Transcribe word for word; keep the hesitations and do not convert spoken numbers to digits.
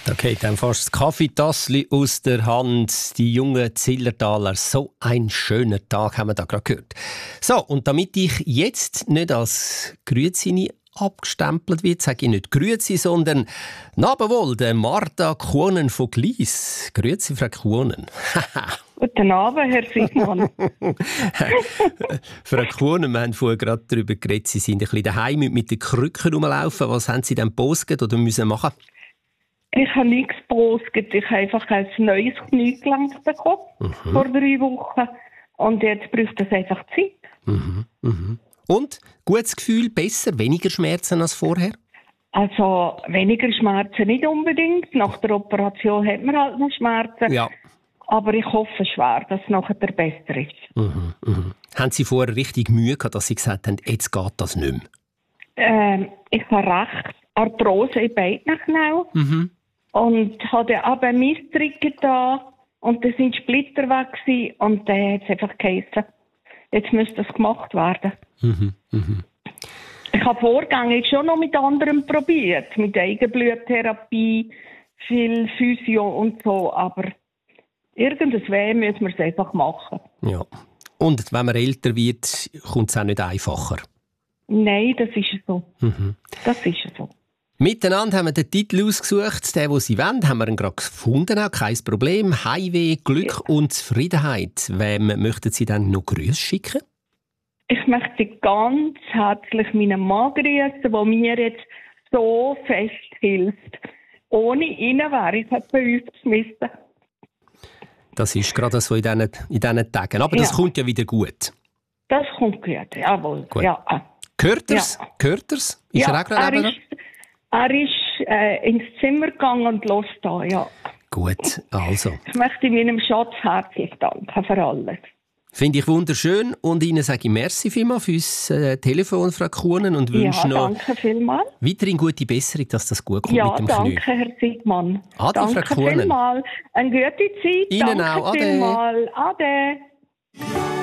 Okay, dann fast das Kaffeetassli aus der Hand. Die jungen Zillertaler, so ein schöner Tag haben wir da gerade gehört. So, und damit ich jetzt nicht als Grüezi abgestempelt wird, sage ich nicht Grüezi, sondern Nabenwohl, der Martha Kuonen von Gleis. Grüezi, Frau Kuonen. Guten Abend, Herr Sigmann. Frau Kuonen, wir haben vorher gerade darüber geredet, Sie sind ein bisschen daheim mit den Krücken rumlaufen. Was haben Sie denn gepostet oder müssen machen? Ich habe nichts gepostet. Ich habe einfach ein neues Kniegelenk bekommen mhm. vor drei Wochen. Und jetzt braucht es einfach Zeit. Mhm. Mhm. Und? Gutes Gefühl, besser, weniger Schmerzen als vorher? Also weniger Schmerzen nicht unbedingt. Nach der Operation hat man halt noch Schmerzen. Ja. Aber ich hoffe schwer, dass es nachher besser ist. Mhm. Mhm. Haben Sie vorher richtig Mühe gehabt, dass Sie gesagt haben, jetzt geht das nicht mehr? Ähm, ich habe recht Arthrose in beiden Knien. Mhm. Und hatte aber Misstrick da und da sind Splitter weg gewesen, und dann hat es einfach geheißen, jetzt müsste das gemacht werden. Mhm. Mhm. Ich habe vorgängig schon noch mit anderen probiert, mit Eigenbluttherapie, viel Physio und so, aber irgendwas weh müssen wir es einfach machen. Ja. Und wenn man älter wird, kommt es auch nicht einfacher. Nein, das ist so. Mhm. Das ist so. Miteinander haben wir den Titel ausgesucht. Den, den Sie wollen, haben wir ihn gerade gefunden. Auch kein Problem. Heimweh, Glück ja. und Zufriedenheit. Wem möchten Sie dann noch Grüße schicken? Ich möchte ganz herzlich meinen Mann grüßen, der mir jetzt so fest hilft. Ohne ihn wäre ich bei uns geschmissen. Das ist gerade so in diesen, in diesen Tagen. Aber das ja. kommt ja wieder gut. Das kommt gut, jawohl. Gut. Ja. Gehört er's? Ja. Gehört er's? Ist ja, er auch gerade er ist, er ist äh, ins Zimmer gegangen und los da, ja. Gut, also. Ich möchte meinem Schatz herzlich danken für alles. Finde ich wunderschön und Ihnen sage ich merci vielmals für das äh, Telefon, Frau Kuonen, und wünsche ja, noch danke vielmals. weiterhin gute Besserung, dass das gut kommt ja, mit dem danke, Knie. Herr Sigmann. Ade, danke Frau Kuonen. Vielmals. Eine gute Zeit. Ihnen danke auch. Ade. Vielmals. Ade.